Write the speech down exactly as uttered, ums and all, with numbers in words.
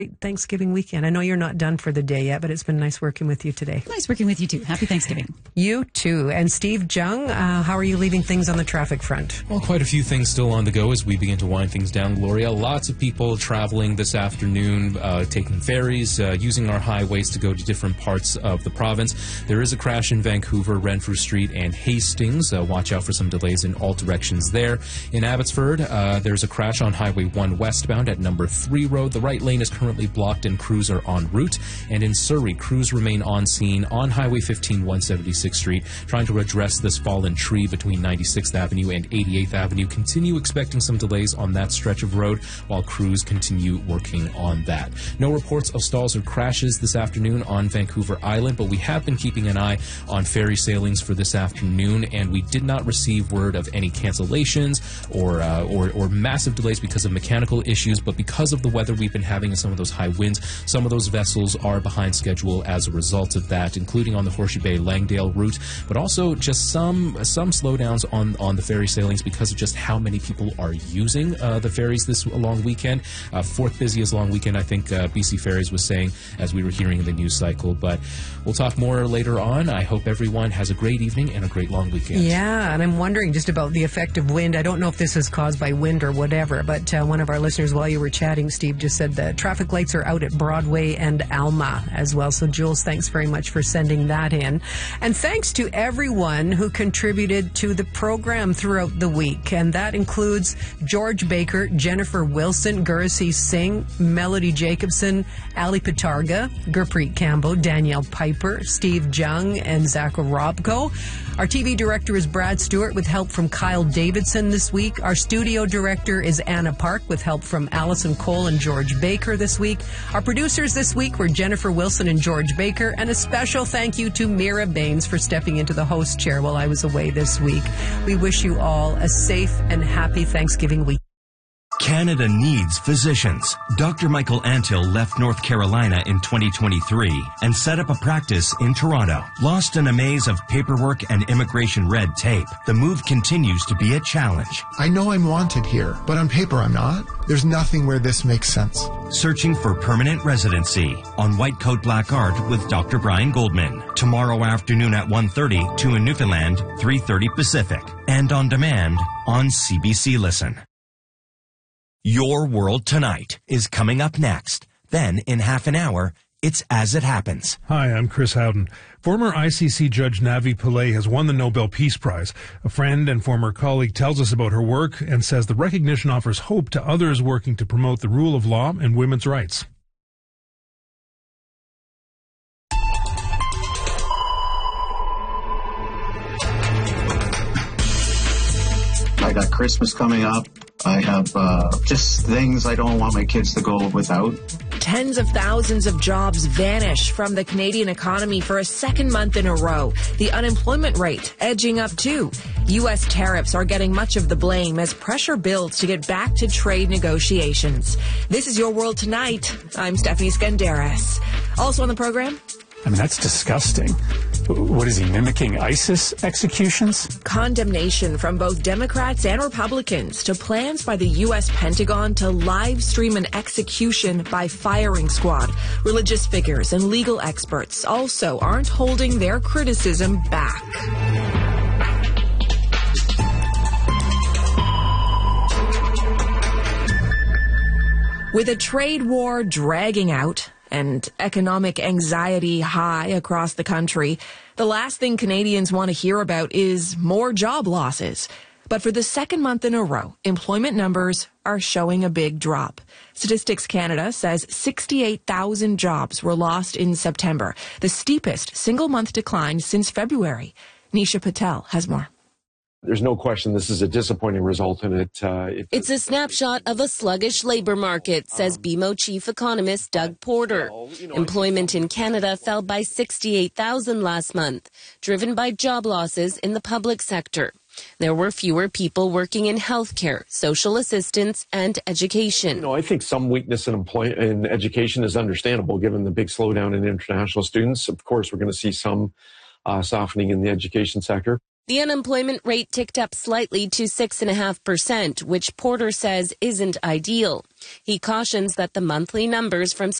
Thanksgiving weekend. I know you're not done for the day yet, but it's been nice working with you today. Nice working with you too. Happy Thanksgiving. You too. And Steve Jung, uh, how are you leaving things on the traffic front? Well, quite a few things still on the go as we begin to wind things down, Gloria. Lots of people traveling this afternoon, uh, taking ferries, uh, using our highways to go to different parts of the province. There is a crash in Vancouver, Renfrew Street and Hastings. Uh, watch out for some delays in all directions there. In Abbotsford, uh, there's a crash on Highway one westbound at number three Road. The right lane is currently blocked and crews are en route. And in Surrey, crews remain on scene on Highway fifteen, one seventy-sixth Street, trying to address this fallen tree between ninety-sixth Avenue and eighty-eighth Avenue. Continue expecting some delays on that stretch of road while crews continue working on that. No reports of stalls or crashes this afternoon on Vancouver Island, but we have been keeping an eye on ferry sailings for this afternoon, and we did not receive word of any cancellations or, uh, or, or massive delays because of mechanical issues, but because of the weather we've been having and some of those high winds, some of those vessels are behind schedule as a result of that, including on the Horseshoe Bay Langdale route, but also just some some slowdowns on, on the ferry sailings because of just how many people are using uh, the ferries this long weekend. Uh, fourth busiest long weekend, I think uh, B C Ferries was saying as we were hearing in the news cycle. But we'll talk more later on. I hope everyone has a great evening and a great long weekend. Yeah, and I'm wondering just about the effect of wind. I don't know if this is caused by wind or whatever, but uh, one of our listeners, while you were chatting, Steve, just said the traffic lights are out at Broadway and Alma as well. So, Jules, thanks very much for sending that in. And thanks to everyone who contributed to the program throughout the week. And that includes George Baker, Jennifer Wilson, Gursi Singh, Melody Jacobson, Ali Patarga, Gurpreet Campbell, Danielle Piper, Steve Jung, and Zach Robko. Our T V director is Brad Stewart with help from Kyle Davidson this week. Our studio director is Anna Park with help from Allison Cole and George Baker this week. Our producers this week were Jennifer Wilson and George Baker. And a special thank you to Mira Baines for stepping into the host chair while I was away this week. We wish you all a safe and happy Thanksgiving week. Canada needs physicians. Doctor Michael Antill left North Carolina in twenty twenty-three and set up a practice in Toronto. Lost in a maze of paperwork and immigration red tape, the move continues to be a challenge. I know I'm wanted here, but on paper I'm not. There's nothing where this makes sense. Searching for permanent residency on White Coat Black Art with Doctor Brian Goldman. Tomorrow afternoon at one thirty, two in Newfoundland, three thirty Pacific. And on demand on C B C Listen. Your World Tonight is coming up next. Then, in half an hour, it's As It Happens. Hi, I'm Chris Howden. Former I C C Judge Navi Pillay has won the Nobel Peace Prize. A friend and former colleague tells us about her work and says the recognition offers hope to others working to promote the rule of law and women's rights. I got Christmas coming up. I have uh, just things I don't want my kids to go without. Tens of thousands of jobs vanish from the Canadian economy for a second month in a row. The unemployment rate edging up too. U S tariffs are getting much of the blame as pressure builds to get back to trade negotiations. This is Your World Tonight. I'm Stephanie Skandaris. Also on the program, I mean, that's disgusting. What is he, mimicking ISIS executions? Condemnation from both Democrats and Republicans to plans by the U S Pentagon to live stream an execution by firing squad. Religious figures and legal experts also aren't holding their criticism back. With a trade war dragging out and economic anxiety high across the country, the last thing Canadians want to hear about is more job losses. But for the second month in a row, employment numbers are showing a big drop. Statistics Canada says sixty-eight thousand jobs were lost in September, the steepest single-month decline since February. Nisha Patel has more. There's no question this is a disappointing result, and it, uh, it... It's a snapshot of a sluggish labor market, says B M O chief economist Doug Porter. Employment in Canada fell by sixty-eight thousand last month, driven by job losses in the public sector. There were fewer people working in healthcare, social assistance, and education. You know, I think some weakness in, employ- in education is understandable, given the big slowdown in international students. Of course, we're going to see some uh, softening in the education sector. The unemployment rate ticked up slightly to six point five percent, which Porter says isn't ideal. He cautions that the monthly numbers from